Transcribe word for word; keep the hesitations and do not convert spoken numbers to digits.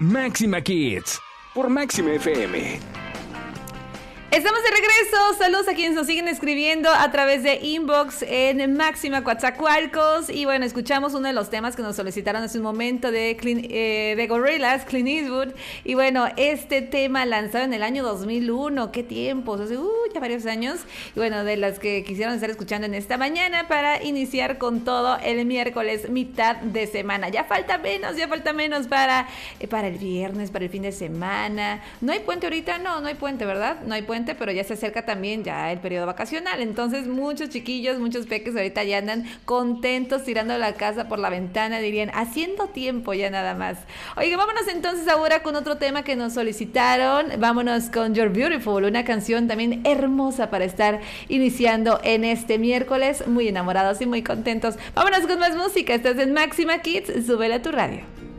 Máxima Kids por Máxima F M. Estamos de regreso, saludos a quienes nos siguen escribiendo a través de inbox en Máxima Coatzacoalcos. Y bueno, escuchamos uno de los temas que nos solicitaron hace un momento de, Clint, eh, de Gorillaz, Clint Eastwood. Y bueno, este tema lanzado en el año dos mil uno, qué tiempos, hace uh, ya varios años. Y bueno, de las que quisieron estar escuchando en esta mañana para iniciar con todo el miércoles, mitad de semana. Ya falta menos, ya falta menos para, eh, para el viernes, para el fin de semana. ¿No hay puente ahorita? No, no hay puente, ¿verdad? No hay puente, pero ya se acerca también ya el periodo vacacional, entonces muchos chiquillos, muchos peques ahorita ya andan contentos tirando la casa por la ventana, dirían, haciendo tiempo ya nada más. Oiga, vámonos entonces ahora con otro tema que nos solicitaron, vámonos con You're Beautiful, una canción también hermosa para estar iniciando en este miércoles, muy enamorados y muy contentos. Vámonos con más música, estás en Máxima Kids, súbela a tu radio.